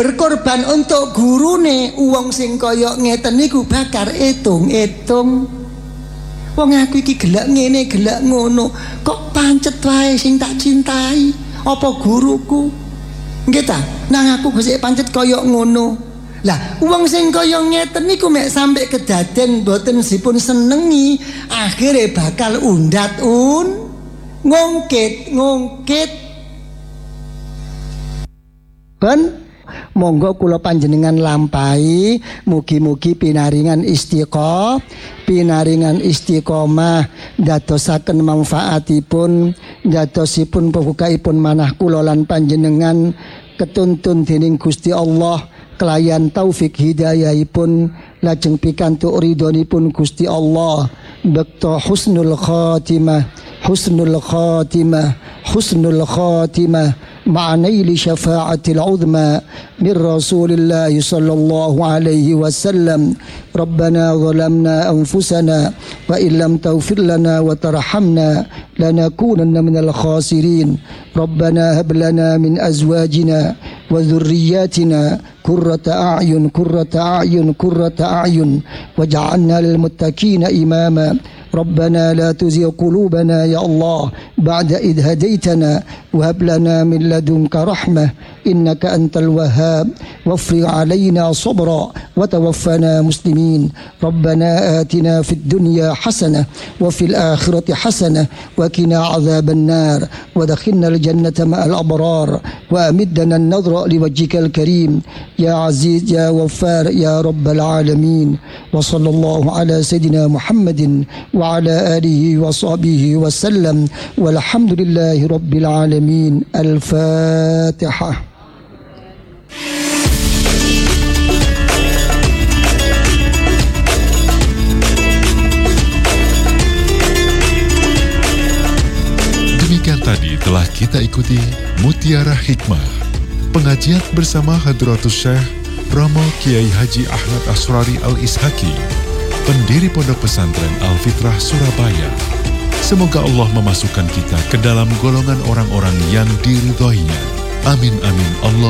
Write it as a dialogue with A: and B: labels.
A: berkorban untuk gurune. Wong sing kaya ngeten niku bakar etung-etung. Wong aku iki gelek ngene gelek ngono, kok pancet wae sing tak cintai apa guruku. Nggih ta? Nang aku gesek pancet kaya ngono. Lah, wong sing kaya ngeten niku mek sampe kedaden mboten sipun senengi, akhire bakal undat ngungkit. Ben monggo kula panjenengan lampahi, mugi-mugi pinaringan istiqomah dadosaken manfaatipun, dadosipun pembukaipun manah kula lan panjenengan ketuntun dening Gusti Allah kelayan taufik hidayahipun lajeng pikantuk ridhonipun Gusti Allah bekto husnul khatimah ma'naili syafa'atil uzma min Rasulillah sallallahu alaihi wasallam. Rabbana zalamna anfusana wa illam taghfir lana wa tarhamna lanakunanna minal khasirin. Rabbana hab lana min azwajina wa dhurriyyatina qurrata a'yun waj'alna lil muttaqina imama. ربنا لا تزغ قلوبنا يا الله بعد إذ هديتنا وهب لنا من لدنك رحمة إنك أنت الوهاب وافرغ علينا صبرا وتوفنا مسلمين. ربنا آتنا في الدنيا حسنة وفي الآخرة حسنة وقنا عذاب النار وادخلنا الجنة مع الأبرار وأمدنا النظر لوجهك الكريم يا عزيز يا غفار يا رب العالمين. وصلى الله على سيدنا محمد وعلى آله وصحبه وسلم والحمد لله رب العالمين. الفاتحة.
B: Demikian tadi telah kita ikuti Mutiara Hikmah, pengajian bersama Hadratus Syekh Romo Kiai Haji Ahmad Asrari Al-Ishaki, pendiri Pondok Pesantren Al-Fitrah Surabaya. Semoga Allah memasukkan kita ke dalam golongan orang-orang yang diridhoinya. Amin amin Allah.